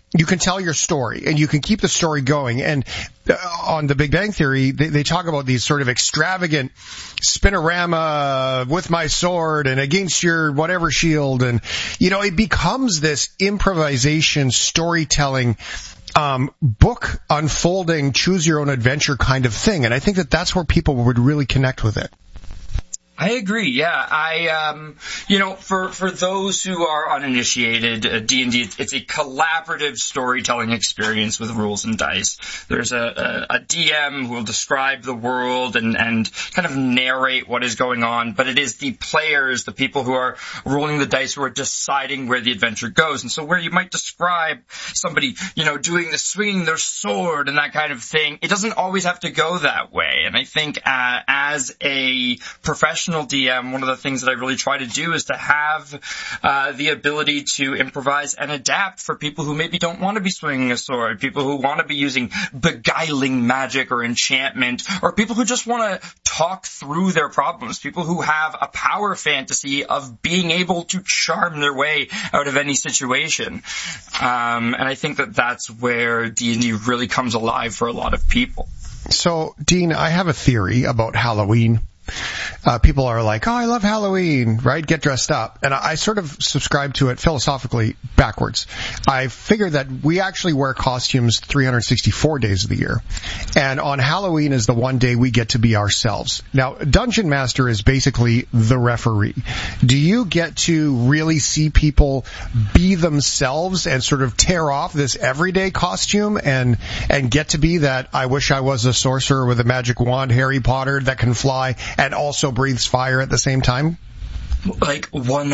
you can tell your story and you can keep the story going. And on The Big Bang Theory, they talk about these sort of extravagant spinorama with my sword and against your whatever shield. And, it becomes this improvisation storytelling book unfolding, choose your own adventure kind of thing. And I think that that's where people would really connect with it. I agree. Yeah. For those who are uninitiated, D&D, it's a collaborative storytelling experience with rules and dice. There's a DM who will describe the world and kind of narrate what is going on, but it is the players, the people who are rolling the dice, who are deciding where the adventure goes. And so where you might describe somebody, doing the swinging their sword and that kind of thing, it doesn't always have to go that way. And I think, as a professional DM, one of the things that I really try to do is to have the ability to improvise and adapt for people who maybe don't want to be swinging a sword, people who want to be using beguiling magic or enchantment, or people who just want to talk through their problems, people who have a power fantasy of being able to charm their way out of any situation. And I think that that's where D&D really comes alive for a lot of people. So, Dean, I have a theory about Halloween. People are like, oh, I love Halloween, right? Get dressed up. And I sort of subscribe to it philosophically backwards. I figure that we actually wear costumes 364 days of the year. And on Halloween is the one day we get to be ourselves. Now, Dungeon Master is basically the referee. Do you get to really see people be themselves and sort of tear off this everyday costume and get to be that I wish I was a sorcerer with a magic wand, Harry Potter, that can fly and also breathes fire at the same time? Like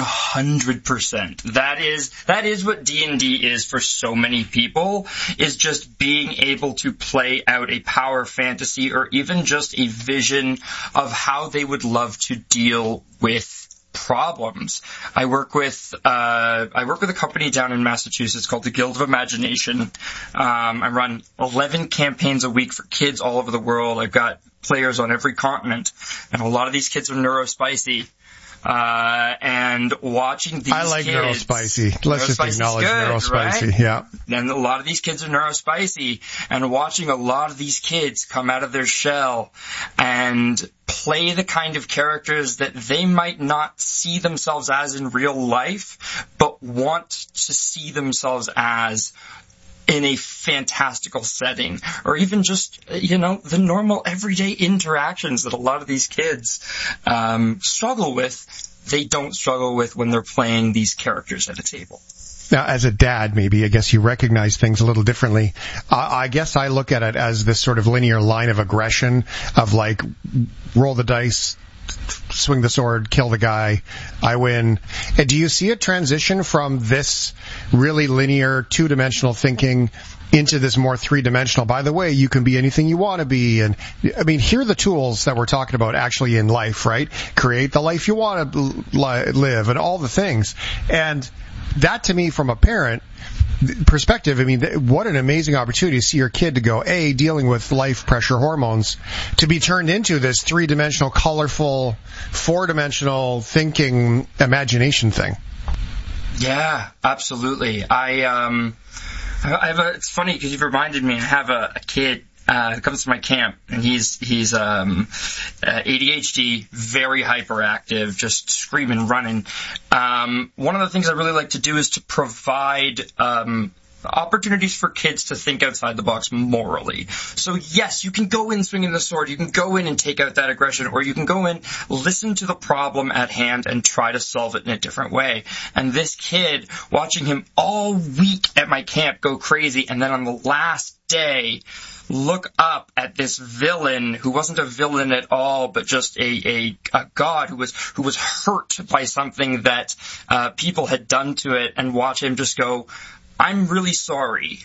100%. That is what D&D is for so many people, is just being able to play out a power fantasy or even just a vision of how they would love to deal with problems. I work with a company down in Massachusetts called the Guild of Imagination. I run 11 campaigns a week for kids all over the world. I've got players on every continent, and a lot of these kids are neurospicy. And watching these kids... I like neurospicy. Let's just acknowledge neurospicy, right? Yeah. And a lot of these kids are neurospicy, and watching a lot of these kids come out of their shell and play the kind of characters that they might not see themselves as in real life, but want to see themselves as in a fantastical setting, or even just, the normal everyday interactions that a lot of these kids struggle with, they don't struggle with when they're playing these characters at a table. Now, as a dad, maybe, I guess you recognize things a little differently. I guess I look at it as this sort of linear line of aggression of like, roll the dice, swing the sword, kill the guy, I win. And do you see a transition from this really linear, two-dimensional thinking into this more three-dimensional, by the way, you can be anything you want to be? And I mean, here are the tools that we're talking about actually in life, right? Create the life you want to live and all the things. And that, to me, from a parent perspective, I mean, what an amazing opportunity to see your kid to go, dealing with life pressure hormones, to be turned into this three-dimensional, colorful, four-dimensional thinking imagination thing. Yeah, absolutely. It's funny because you've reminded me, I have a kid who comes to my camp, and he's ADHD, very hyperactive, just screaming, running. One of the things I really like to do is to provide opportunities for kids to think outside the box morally. So yes, you can go in swinging the sword, you can go in and take out that aggression, or you can go in, listen to the problem at hand and try to solve it in a different way. And this kid, watching him all week at my camp go crazy, and then on the last day, look up at this villain who wasn't a villain at all, but just a god who was hurt by something that people had done to it, and watch him just go, I'm really sorry.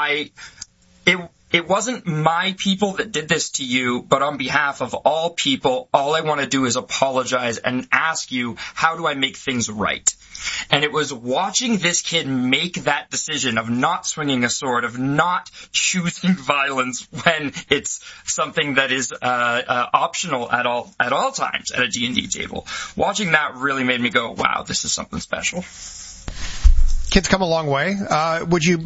It wasn't my people that did this to you, but on behalf of all people, all I want to do is apologize and ask you, how do I make things right? And it was watching this kid make that decision of not swinging a sword, of not choosing violence when it's something that is optional at all times at a D&D table. Watching that really made me go, wow, this is something special. Kids come a long way. Would you